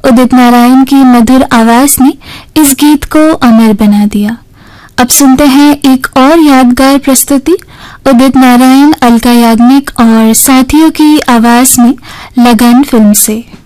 उदित नारायण की मधुर आवाज ने इस गीत को अमर बना दिया। अब सुनते हैं एक और यादगार प्रस्तुति उदित नारायण, अलका याग्निक और साथियों की आवाज में लगन फिल्म से।